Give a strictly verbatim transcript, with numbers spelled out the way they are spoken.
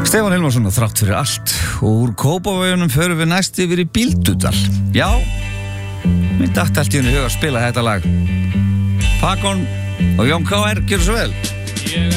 Stefán Hilmarsson og þrátt fyrir allt. Og úr Kópavoginum förum við næst yfir í Bíldudal. Já, mér datt allt í henni hug að spila þetta lag. Fakon og Jón K R, gjörðu svo vel.